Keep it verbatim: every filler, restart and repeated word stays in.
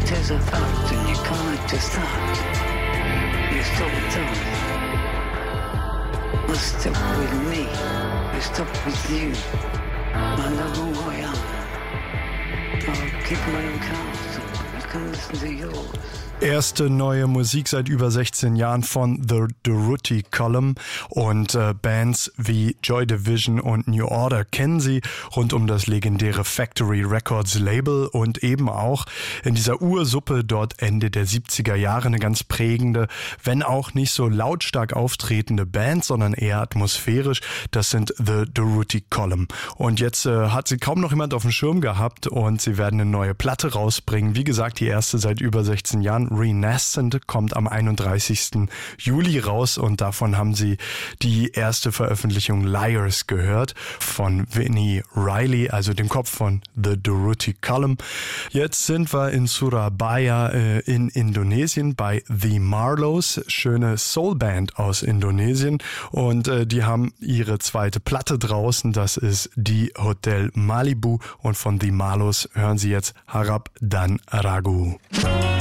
It is a fact and you can't just act. You stop with us. Well, stop with me. You stop with you. I know who I am. I'll keep my own counsel. I can listen to yours. Erste neue Musik seit über sechzehn Jahren von The Durruti Column und äh, Bands wie Joy Division und New Order kennen sie rund um das legendäre Factory Records Label und eben auch in dieser Ursuppe dort Ende der siebziger Jahre eine ganz prägende, wenn auch nicht so lautstark auftretende Band, sondern eher atmosphärisch. Das sind The Durruti Column. Und jetzt äh, hat sie kaum noch jemand auf dem Schirm gehabt und sie werden eine neue Platte rausbringen. Wie gesagt, die erste seit über sechzehn Jahren. Renascent kommt am einunddreißigsten Juli raus und davon haben sie die erste Veröffentlichung Liars gehört von Vinnie Riley, also dem Kopf von The Durruti Column. Jetzt sind wir in Surabaya äh, in Indonesien bei The Marlows, schöne Soulband aus Indonesien und äh, die haben ihre zweite Platte draußen, das ist die Hotel Malibu und von The Marlows hören sie jetzt Harap dan Ragu.